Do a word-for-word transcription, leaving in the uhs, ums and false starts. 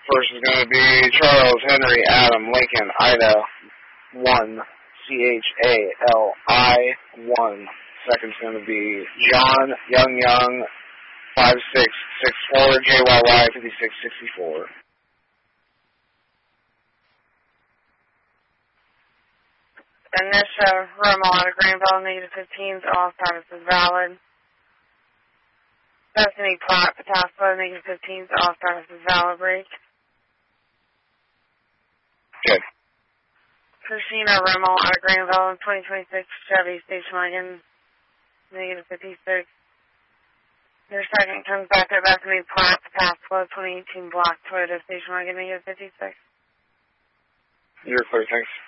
First is going to be Charles Henry Adam Lincoln Ida one C H A L I one. Second's going to be John Young Young five six six four J Y Y fifty-six sixty-four. Anisha Romo out of Greenville, negative fifteens, all status is valid. Bethany Platt, Patasco, negative fifteens, all status is valid. Break. Good. Christina Romo out of Greenville, twenty twenty-six Chevy station wagon, negative fifty-six. Your second comes back at Bethany Platt, Patasco, twenty eighteen Black Toyota station wagon, negative fifty-six. You're clear, thanks.